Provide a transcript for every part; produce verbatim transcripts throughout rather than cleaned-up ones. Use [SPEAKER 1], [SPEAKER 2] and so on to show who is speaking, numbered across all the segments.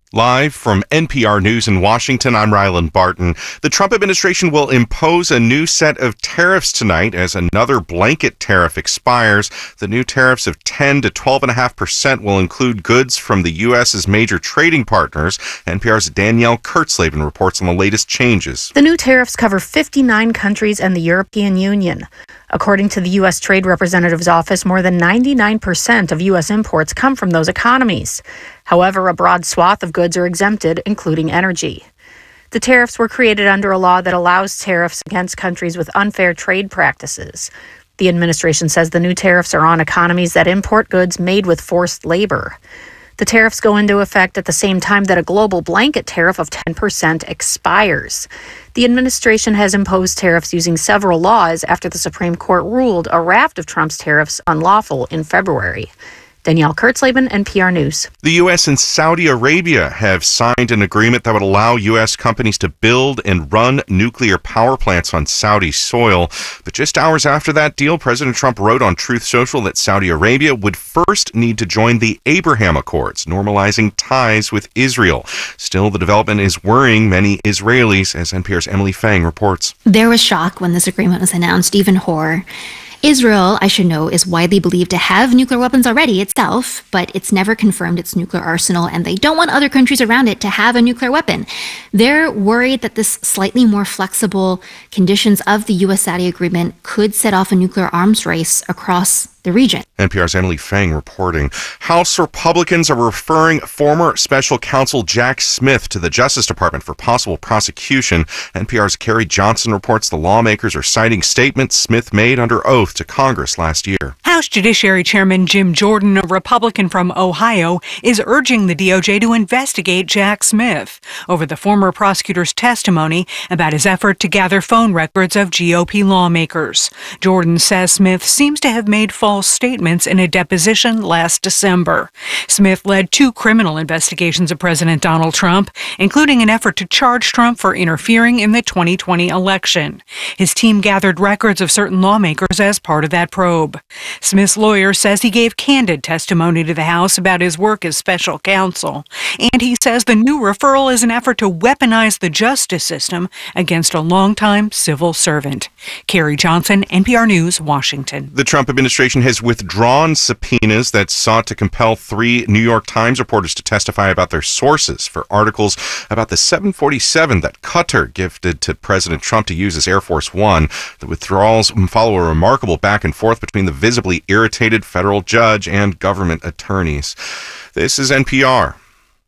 [SPEAKER 1] Live from N P R News in Washington, I'm Rylan Barton. The Trump administration will impose a new set of tariffs tonight as another blanket tariff expires. The new tariffs of ten to twelve point five percent will include goods from the U S's major trading partners. N P R's Danielle Kurtzleben reports on the latest changes.
[SPEAKER 2] The new tariffs cover fifty-nine countries and the European Union. According to the U S Trade Representative's office, more than ninety-nine percent of U S imports come from those economies. However, a broad swath of goods are exempted, including energy. The tariffs were created under a law that allows tariffs against countries with unfair trade practices. The administration says the new tariffs are on economies that import goods made with forced labor. The tariffs go into effect at the same time that a global blanket tariff of ten percent expires. The administration has imposed tariffs using several laws after the Supreme Court ruled a raft of Trump's tariffs unlawful in February. Danielle Kurtzleben, N P R News.
[SPEAKER 1] The U S and Saudi Arabia have signed an agreement that would allow U S companies to build and run nuclear power plants on Saudi soil. But just hours after that deal, President Trump wrote on Truth Social that Saudi Arabia would first need to join the Abraham Accords, normalizing ties with Israel. Still, the development is worrying many Israelis, as N P R's Emily Fang reports.
[SPEAKER 3] There was shock when this agreement was announced, even horror. Israel, I should know, is widely believed to have nuclear weapons already itself, but it's never confirmed its nuclear arsenal, and they don't want other countries around it to have a nuclear weapon. They're worried that this slightly more flexible conditions of the U S-Saudi agreement could set off a nuclear arms race across the region.
[SPEAKER 1] N P R's Emily Fang reporting. House Republicans are referring former special counsel Jack Smith to the Justice Department for possible prosecution. N P R's Carrie Johnson reports the lawmakers are citing statements Smith made under oath to Congress last year.
[SPEAKER 4] House Judiciary Chairman Jim Jordan, a Republican from Ohio, is urging the D O J to investigate Jack Smith over the former prosecutor's testimony about his effort to gather phone records of G O P lawmakers. Jordan says Smith seems to have made false statements in a deposition last December. Smith led two criminal investigations of President Donald Trump, including an effort to charge Trump for interfering in the twenty twenty election. His team gathered records of certain lawmakers as part of that probe. Smith's lawyer says he gave candid testimony to the House about his work as special counsel, and he says the new referral is an effort to weaponize the justice system against a longtime civil servant. Carrie Johnson, N P R News, Washington.
[SPEAKER 1] The Trump administration has withdrawn subpoenas that sought to compel three New York Times reporters to testify about their sources for articles about the seven forty-seven that Qatar gifted to President Trump to use as Air Force One. The withdrawals follow a remarkable back and forth between the visibly irritated federal judge and government attorneys. This is N P R.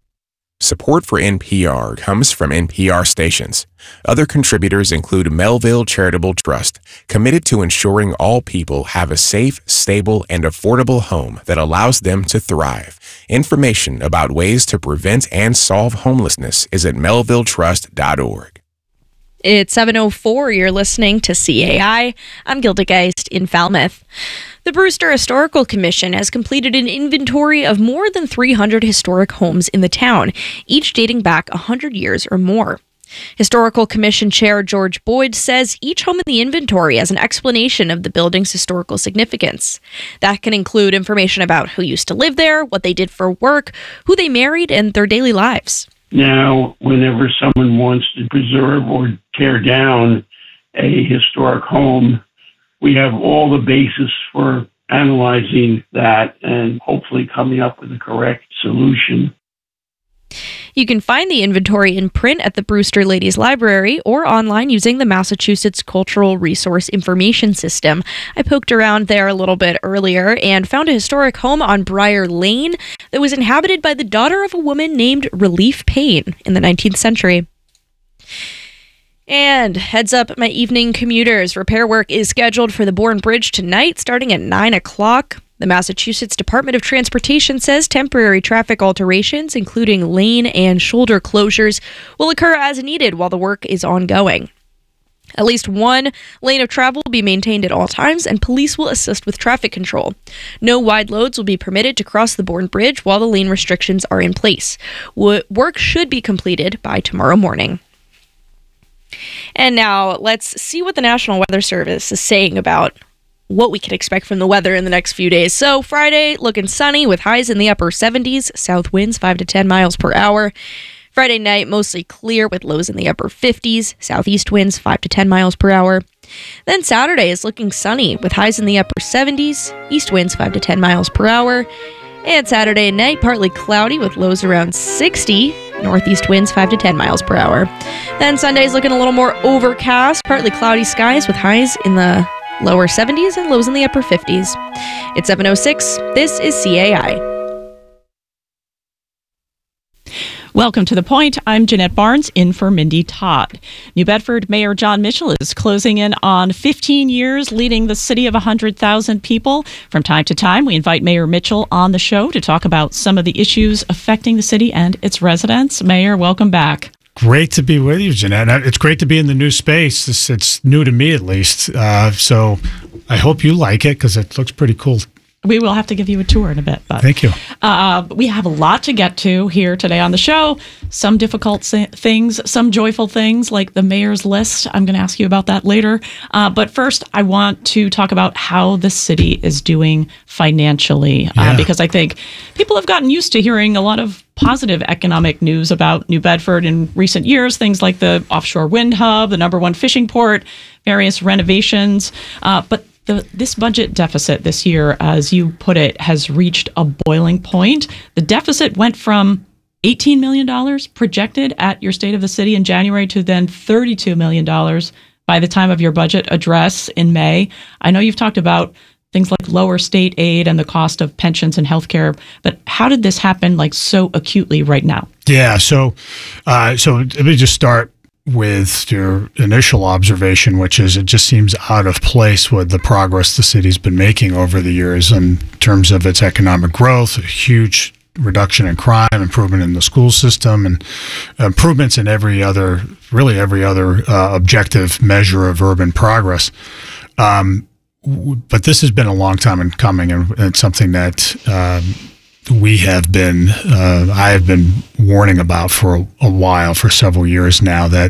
[SPEAKER 5] Support for N P R comes from N P R stations. Other contributors include Melville Charitable Trust, committed to ensuring all people have a safe, stable, and affordable home that allows them to thrive. Information about ways to prevent and solve homelessness is at melville trust dot org.
[SPEAKER 6] It's seven oh four. You're listening to C A I. I'm Gilda Geist in Falmouth. The Brewster Historical Commission has completed an inventory of more than three hundred historic homes in the town, each dating back one hundred years or more. Historical Commission Chair George Boyd says each home in the inventory has an explanation of the building's historical significance. That can include information about who used to live there, what they did for work, who they married, and their daily lives.
[SPEAKER 7] Now, whenever someone wants to preserve or tear down a historic home, we have all the basis for analyzing that and hopefully coming up with the correct solution.
[SPEAKER 6] You can find the inventory in print at the Brewster Ladies Library or online using the Massachusetts Cultural Resource Information System. I poked around there a little bit earlier and found a historic home on Briar Lane that was inhabited by the daughter of a woman named Relief Payne in the nineteenth century. And heads up, my evening commuters. Repair work is scheduled for the Bourne Bridge tonight, starting at nine o'clock. The Massachusetts Department of Transportation says temporary traffic alterations, including lane and shoulder closures, will occur as needed while the work is ongoing. At least one lane of travel will be maintained at all times, and police will assist with traffic control. No wide loads will be permitted to cross the Bourne Bridge while the lane restrictions are in place. Work should be completed by tomorrow morning. And now let's see what the National Weather Service is saying about what we can expect from the weather in the next few days. So Friday, looking sunny with highs in the upper seventies, south winds five to ten miles per hour. Friday night, mostly clear with lows in the upper fifties, southeast winds five to ten miles per hour. Then Saturday is looking sunny with highs in the upper seventies, east winds five to ten miles per hour. And Saturday night, partly cloudy with lows around sixty, northeast winds five to ten miles per hour. Then Sunday's looking a little more overcast, partly cloudy skies with highs in the lower seventies and lows in the upper fifties. It's seven oh six. This is C A I.
[SPEAKER 8] Welcome to The Point. I'm Jeanette Barnes, in for Mindy Todd. New Bedford Mayor John Mitchell is closing in on fifteen years leading the city of one hundred thousand people. From time to time, we invite Mayor Mitchell on the show to talk about some of the issues affecting the city and its residents. Mayor, welcome back.
[SPEAKER 9] Great to be with you, Jeanette. It's great to be in the new space. It's, it's new to me, at least. Uh, so I hope you like it, because it looks pretty cool.
[SPEAKER 8] We will have to give you a tour in a bit. But,
[SPEAKER 9] Thank you.
[SPEAKER 8] Uh, we have a lot to get to here today on the show. Some difficult things, some joyful things, like the mayor's list. I'm going to ask you about that later. Uh, but first, I want to talk about how the city is doing financially,
[SPEAKER 9] yeah.
[SPEAKER 8] uh, because I think people have gotten used to hearing a lot of positive economic news about New Bedford in recent years, things like the offshore wind hub, the number one fishing port, various renovations. Uh, but The, this budget deficit this year, as you put it, has reached a boiling point. The deficit went from eighteen million dollars projected at your State of the City in January to then thirty-two million dollars by the time of your budget address in May. I know you've talked about things like lower state aid and the cost of pensions and healthcare, but how did this happen like so acutely right now?
[SPEAKER 9] Yeah, so uh, so let me just start with your initial observation, which is it just seems out of place with the progress the city's been making over the years in terms of its economic growth, a huge reduction in crime, improvement in the school system, and improvements in every other, really every other uh, objective measure of urban progress. Um, w- but this has been a long time in coming, and it's something that um, we have been, uh, I have been warning about for a, a while, for several years now, that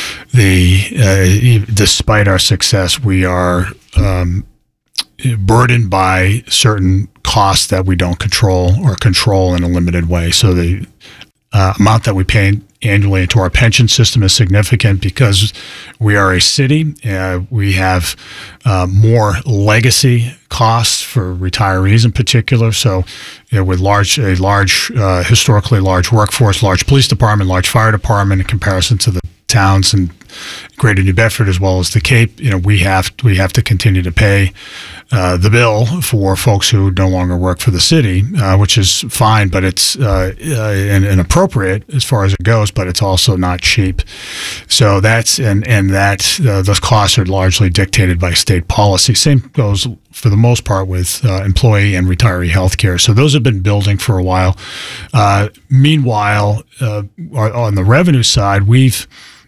[SPEAKER 9] the uh, despite our success, we are um, burdened by certain costs that we don't control or control in a limited way. So the uh, amount that we pay annually into our pension system is significant because we are a city. Uh, we have uh, more legacy costs for retirees in particular. So, you know, with large, a large, uh, historically large workforce, large police department, large fire department in comparison to the towns in Greater New Bedford as well as the Cape, you know, we have we have to continue to pay uh, the bill for folks who no longer work for the city, uh, which is fine, but it's uh, uh, inappropriate as far as it goes. But it's also not cheap. So that's and and that uh, those costs are largely dictated by state policy. Same goes for the most part with uh, employee and retiree health care. So those have been building for a while. Uh, meanwhile, uh, on the revenue side, we've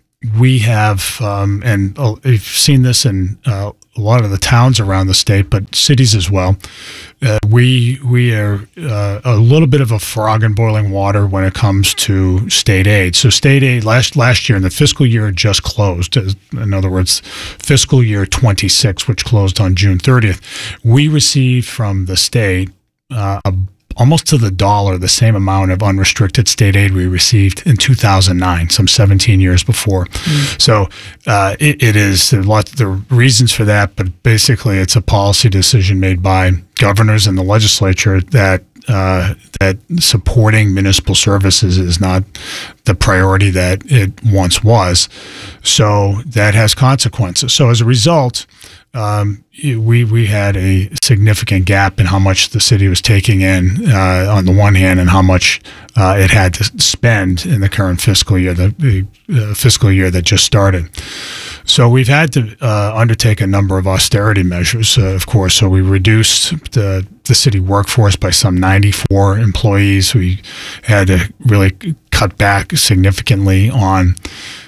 [SPEAKER 9] We have, um, and uh, you've seen this in uh, a lot of the towns around the state, but cities as well. Uh, we we are uh, a little bit of a frog in boiling water when it comes to state aid. So state aid last last year, in the fiscal year just closed, in other words, fiscal year twenty-six, which closed on June thirtieth, we received from the state uh, a almost to the dollar, the same amount of unrestricted state aid we received in two thousand nine, some seventeen years before. Mm. So uh, it, it is a lot of the reasons for that, but basically it's a policy decision made by governors and the legislature that uh, that supporting municipal services is not the priority that it once was. So that has consequences. So as a result, Um, we we had a significant gap in how much the city was taking in uh, on the one hand, and how much uh, it had to spend in the current fiscal year, the, the uh, fiscal year that just started. So we've had to uh, undertake a number of austerity measures, uh, of course. So we reduced the the city workforce by some ninety-four employees. We had to really cut back significantly on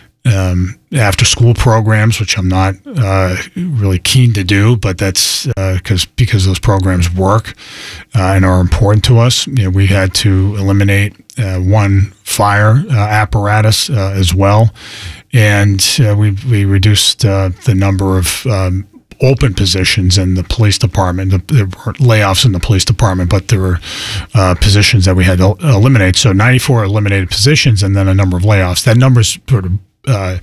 [SPEAKER 9] Um, after school programs, which I'm not uh, really keen to do, but that's because uh, because those programs work uh, and are important to us. You know, we had to eliminate uh, one fire uh, apparatus uh, as well, and uh, we we reduced uh, the number of um, open positions in the police department. There were layoffs in the police department, but there were uh, positions that we had to eliminate. So ninety-four eliminated positions and then a number of layoffs. That number's sort of uh,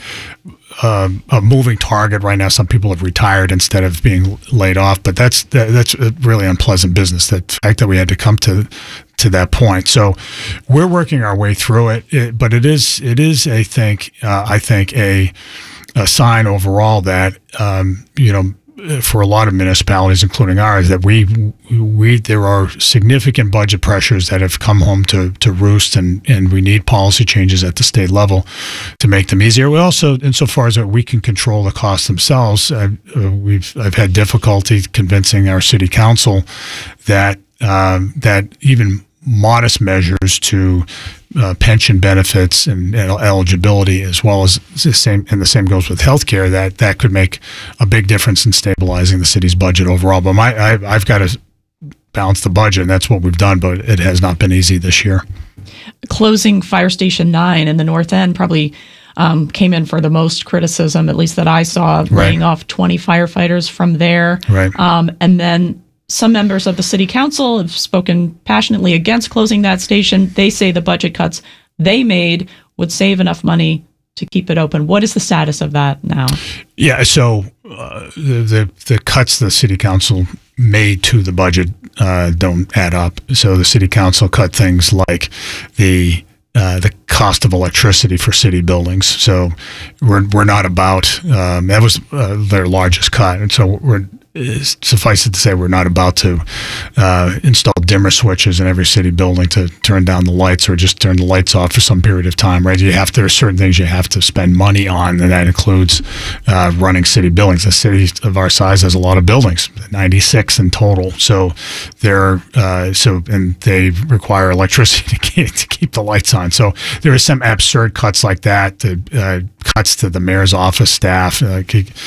[SPEAKER 9] uh, a moving target right now. Some people have retired instead of being laid off, but that's that, that's a really unpleasant business. That fact that we had to come to to that point. So we're working our way through it, it but it is it is I think uh, I think a a sign overall that um, you know. for a lot of municipalities, including ours, that we we there are significant budget pressures that have come home to to roost, and and we need policy changes at the state level to make them easier. We also, insofar as that we can control the costs themselves, uh, we've I've had difficulty convincing our city council that um, that even modest measures to uh, pension benefits and, and eligibility, as well as the same, and the same goes with healthcare, that that could make a big difference in stabilizing the city's budget overall. But my, I, I've got to balance the budget, and that's what we've done, but it has not been easy this year.
[SPEAKER 8] Closing Fire Station nine in the North End probably um, came in for the most criticism, at least that I saw,
[SPEAKER 9] Right.
[SPEAKER 8] laying off twenty firefighters from there.
[SPEAKER 9] Right.
[SPEAKER 8] Um, and then some members of the city council have spoken passionately against closing that station. They say the budget cuts they made would save enough money to keep it open. What is the status of that now?
[SPEAKER 9] Yeah, so uh, the, the the cuts the city council made to the budget uh, don't add up. So the city council cut things like the uh, the cost of electricity for city buildings. So we're we're not about um, that was uh, their largest cut, and so we're. Suffice it to say, we're not about to uh, install dimmer switches in every city building to turn down the lights or just turn the lights off for some period of time, right? You have to, there are certain things you have to spend money on, and that includes uh, running city buildings. A city of our size has a lot of buildings, ninety-six in total. So they're uh, so and they require electricity to keep, to keep the lights on. So there are some absurd cuts like that, the, uh, cuts to the mayor's office staff. Uh,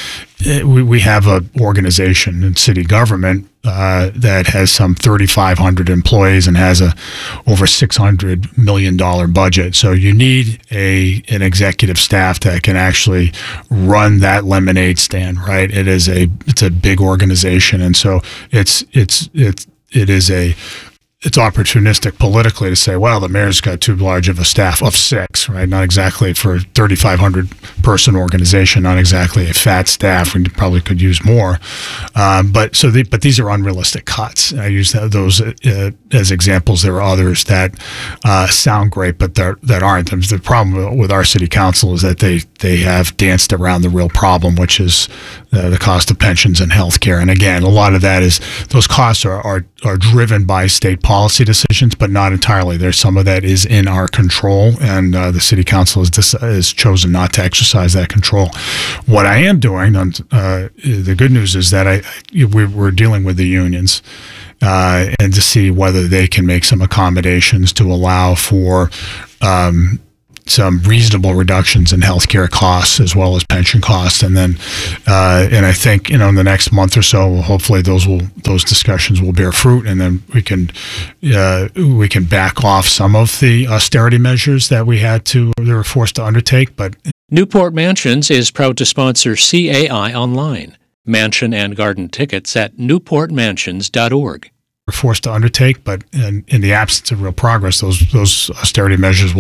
[SPEAKER 9] we we have an organization in city government uh, that has some thirty-five hundred employees and has a over six hundred million dollars budget. So you need a an executive staff that can actually run that lemonade stand, right? It is a it's a big organization, and so it's it's it's it is a it's opportunistic politically to say, well, the mayor's got too large of a staff of six, right? Not exactly for a thirty-five hundred person organization, not exactly a fat staff. We probably could use more. Um, but so, the, but these are unrealistic cuts. I use that, those uh, as examples. There are others that uh, sound great, but that aren't. The problem with our city council is that they, they have danced around the real problem, which is uh, the cost of pensions and healthcare. And again, a lot of that is those costs are, are, are driven by state policy decisions, but not entirely. There's some of that is in our control, and uh, the city council has, dis- has chosen not to exercise that control. What I am doing, uh, the good news is that I, we're dealing with the unions uh, and to see whether they can make some accommodations to allow for um, some reasonable reductions in healthcare costs as well as pension costs, and then, uh, and I think you know in the next month or so, hopefully those will those discussions will bear fruit, and then we can uh, we can back off some of the austerity measures that we had to they were forced to undertake. But
[SPEAKER 10] Newport Mansions is proud to sponsor C A I Online, mansion and garden tickets at newport mansions dot org.
[SPEAKER 9] We're forced to undertake, but in, in the absence of real progress, those those austerity measures will